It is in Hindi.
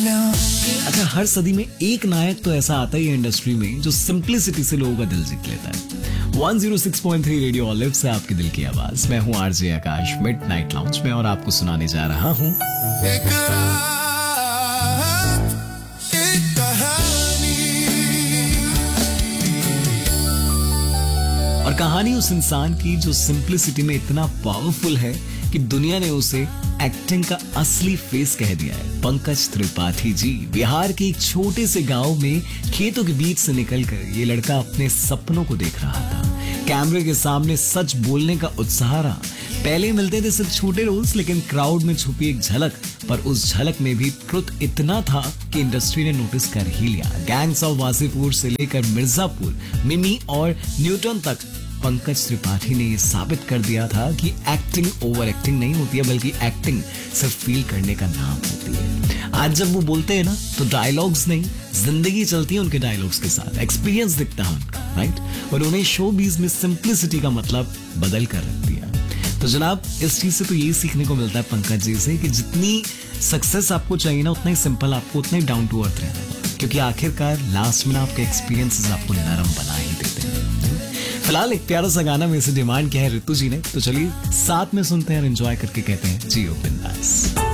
अच्छा, हर सदी में एक नायक तो ऐसा आता ही है इंडस्ट्री में जो सिंप्लिसिटी से लोगों का दिल जीत लेता है। 106.3 रेडियो ऑलिव से आपके दिल की आवाज। मैं हूं आरजे आकाश मिडनाइट लाउंज में और आपको सुनाने जा रहा हूं और कहानी उस इंसान की जो सिंप्लिसिटी में इतना पावरफुल है कि दुनिया ने उसे एक्टिंग का असली फेस कह दिया है। पंकज त्रिपाठी जी। बिहार के एक छोटे से गांव में खेतों के बीच से निकलकर ये लड़का अपने सपनों को देख रहा था। कैमरे के सामने सच बोलने का उत्साह रहा। पहले मिलते थे सिर्फ छोटे रोल्स, लेकिन क्राउड में छुपी एक झलक, पर उस झलक में भी ट्रुथ इतना था कि इंडस्ट्री ने नोटिस कर ही लिया। गैंग्स ऑफ वासेपुर से लेकर मिर्जापुर, मिमी और न्यूटन तक पंकज त्रिपाठी ने ये साबित कर दिया था कि एक्टिंग ओवर एक्टिंग नहीं होती है, बल्कि एक्टिंग सिर्फ फील करने का नाम होती है। आज जब वो बोलते हैं ना, तो डायलॉग्स नहीं, जिंदगी चलती है उनके डायलॉग्स के साथ। एक्सपीरियंस दिखता है उनका, राइट। और उन्हें शोबीज में सिंप्लिसिटी का मतलब बदल कर रख दिया। तो जनाब, इस चीज से तो यही सीखने को मिलता है पंकज जी से कि जितनी सक्सेस आपको चाहिए ना, उतना ही सिंपल आपको, उतना ही डाउन टू अर्थ रहना, क्योंकि आखिरकार लास्ट में आपके एक्सपीरियंसेस आपको नरम बना ही देते हैं। फिलहाल एक प्यारा सा गाना में से डिमांड किया है ऋतु जी ने, तो चलिए साथ में सुनते हैं और एंजॉय करके कहते हैं जियो बिंदास।